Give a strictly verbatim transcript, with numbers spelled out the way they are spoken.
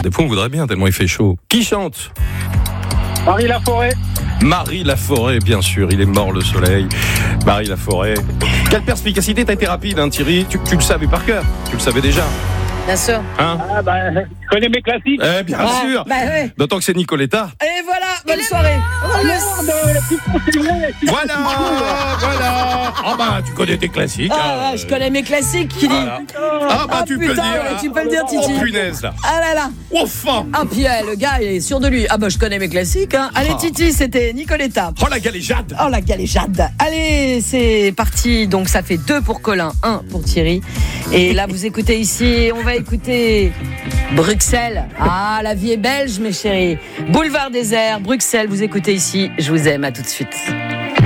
des fois, on voudrait bien tellement il fait chaud. Qui chante ? Marie Laforêt. Marie Laforêt, bien sûr, il est mort le soleil. Marie Laforêt. Quelle perspicacité, t'as été rapide, hein, Thierry. Tu, tu le savais par cœur, tu le savais déjà. Bien sûr. Hein ? Ah bah, je connais mes classiques. Eh bien Ouais, sûr. bah ouais. D'autant que c'est Nicoletta. Et voilà, bonne soirée. Oh merde, c'est vrai. Voilà, voilà. Ah bah, tu connais tes classiques. Ah, hein. je connais mes classiques, qui dit. Voilà. Ah bah, Ah, tu peux le putain, dire. ouais, là. tu peux le dire, Titi. Oh punaise, là. Ah là là. Enfin. Ah, puis eh, le gars, il est sûr de lui. Ah bah, je connais mes classiques. Hein. Allez, Ah. Titi, c'était Nicoletta. Oh, la galéjade. Oh, la galéjade. Allez, c'est parti. Donc, ça fait deux pour Colin, un pour Thierry. Et là, vous écoutez ici, on va écouter Bruxelles. Ah, la vie est belge, mes chéris. Boulevard désert, Bruxelles, vous écoutez ici. Je vous aime, à tout de suite.